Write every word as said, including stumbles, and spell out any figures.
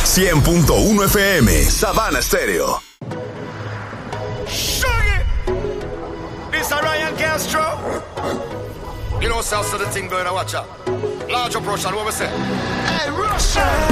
cien punto uno F M, Savannah Stereo. Shuggy! This a Ryan Castro. You know, south of the thing going to watch out. Large approach, and what we say? Hey, Russia!